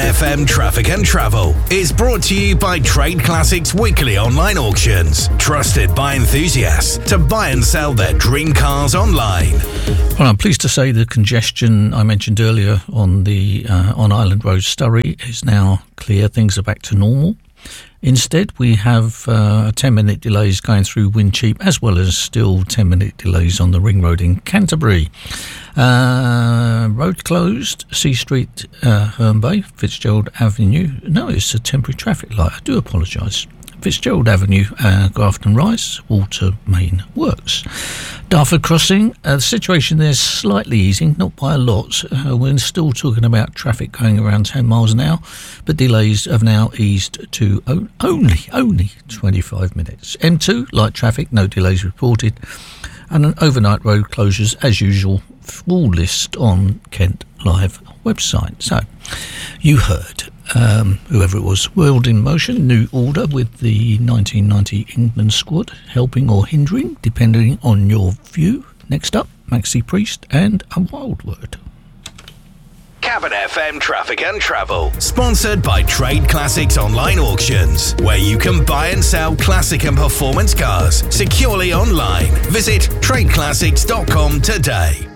FM Traffic and Travel is brought to you by Trade Classics Weekly Online Auctions. Trusted by enthusiasts to buy and sell their dream cars online. Well, I'm pleased to say the congestion I mentioned earlier on the on Island Road Surrey is now clear. Things are back to normal. Instead, we have 10-minute delays going through Wincheap, as well as still 10-minute delays on the Ring Road in Canterbury. Road closed, C Street, Herne Bay, Fitzgerald Avenue. No, it's a temporary traffic light. I do apologise. Fitzgerald Avenue, Grafton Rise, Water Main Works. Dartford Crossing, the situation there is slightly easing, not by a lot. We're still talking about traffic going around 10 miles an hour, but delays have now eased to only 25 minutes. M2, light traffic, no delays reported. And an overnight road closures, as usual, full list on Kent Live website. So, you heard whoever it was, World in Motion, New Order with the 1990 England squad, helping or hindering, depending on your view. Next up, Maxi Priest and A Wild Word. Cabin FM Traffic and Travel, sponsored by Trade Classics Online Auctions, where you can buy and sell classic and performance cars securely online. Visit tradeclassics.com today.